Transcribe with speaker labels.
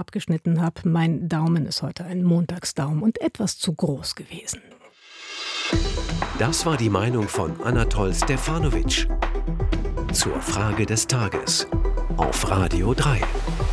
Speaker 1: abgeschnitten habe. Mein Daumen ist heute ein Montagsdaumen und etwas zu groß gewesen.
Speaker 2: Das war die Meinung von Anatol Stefanovic zur Frage des Tages auf Radio 3.